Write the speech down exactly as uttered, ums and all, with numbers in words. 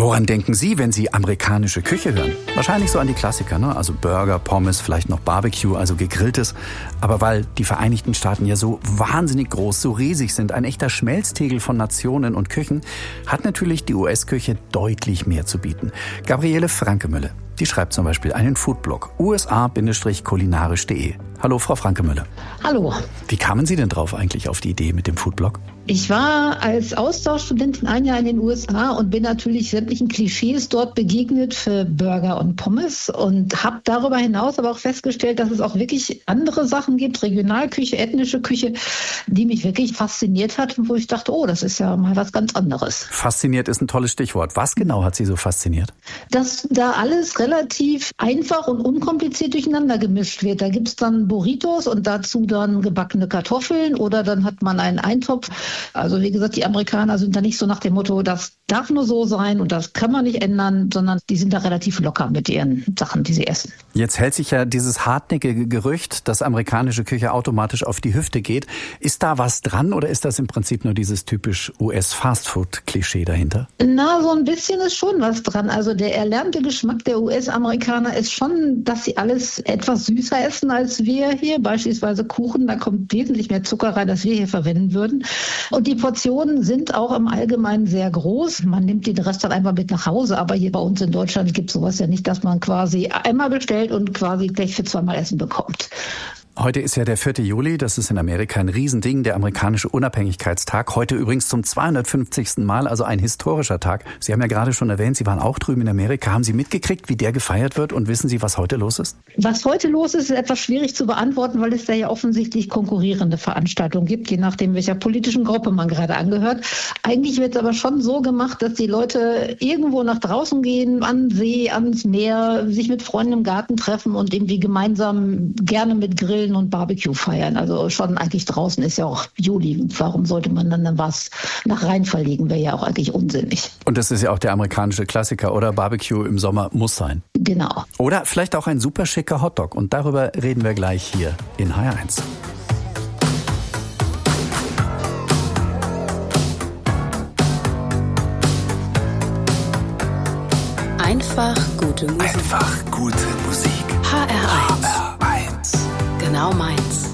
Woran denken Sie, wenn Sie amerikanische Küche hören? Wahrscheinlich so an die Klassiker, ne? Also Burger, Pommes, vielleicht noch Barbecue, also gegrilltes. Aber weil die Vereinigten Staaten ja so wahnsinnig groß, so riesig sind, ein echter Schmelztiegel von Nationen und Küchen, hat natürlich die U S-Küche deutlich mehr zu bieten. Gabriele Frankemüller, die schreibt zum Beispiel einen Foodblog, u s a kulinarisch punkt de. Hallo, Frau Frankemüller. Hallo. Wie kamen Sie denn drauf eigentlich auf die Idee mit dem Foodblog? Ich war als Austauschstudentin ein Jahr in den U S A und bin natürlich sämtlichen Klischees dort begegnet für Burger und Pommes und habe darüber hinaus aber auch festgestellt, dass es auch wirklich andere Sachen gibt, Regionalküche, ethnische Küche, die mich wirklich fasziniert hat und wo ich dachte, oh, das ist ja mal was ganz anderes. Fasziniert ist ein tolles Stichwort. Was genau hat Sie so fasziniert? Dass da alles relativ einfach und unkompliziert durcheinander gemischt wird. Da gibt es dann Burritos und dazu dann gebackene Kartoffeln oder dann hat man einen Eintopf. Also wie gesagt, die Amerikaner sind da nicht so nach dem Motto, das darf nur so sein und das kann man nicht ändern, sondern die sind da relativ locker mit ihren Sachen, die sie essen. Jetzt hält sich ja dieses hartnäckige Gerücht, dass amerikanische Küche automatisch auf die Hüfte geht. Ist da was dran oder ist das im Prinzip nur dieses typisch U S-Fastfood-Klischee dahinter? Na, so ein bisschen ist schon was dran. Also der erlernte Geschmack der U S-Amerikaner ist schon, dass sie alles etwas süßer essen als wir hier. Beispielsweise Kuchen, da kommt wesentlich mehr Zucker rein, als wir hier verwenden würden. Und die Portionen sind auch im Allgemeinen sehr groß. Man nimmt den Rest dann einfach mit nach Hause. Aber hier bei uns in Deutschland gibt es sowas ja nicht, dass man quasi einmal bestellt und quasi gleich für zweimal Essen bekommt. Heute ist ja der vierte Juli, das ist in Amerika ein Riesending, der amerikanische Unabhängigkeitstag. Heute übrigens zum zweihundertfünfzigsten Mal, also ein historischer Tag. Sie haben ja gerade schon erwähnt, Sie waren auch drüben in Amerika. Haben Sie mitgekriegt, wie der gefeiert wird und wissen Sie, was heute los ist? Was heute los ist, ist etwas schwierig zu beantworten, weil es da ja offensichtlich konkurrierende Veranstaltungen gibt, je nachdem, welcher politischen Gruppe man gerade angehört. Eigentlich wird es aber schon so gemacht, dass die Leute irgendwo nach draußen gehen, an den See, ans Meer, sich mit Freunden im Garten treffen und irgendwie gemeinsam gerne mit Grillen und Barbecue feiern. Also schon eigentlich draußen ist ja auch Juli. Warum sollte man dann was nach rein verlegen? Wäre ja auch eigentlich unsinnig. Und das ist ja auch der amerikanische Klassiker, oder? Barbecue im Sommer muss sein. Genau. Oder vielleicht auch ein super schicker Hotdog. Und darüber reden wir gleich hier in H R eins. Einfach gute Musik. Einfach gute Musik. H R eins. H R eins. Genau meins.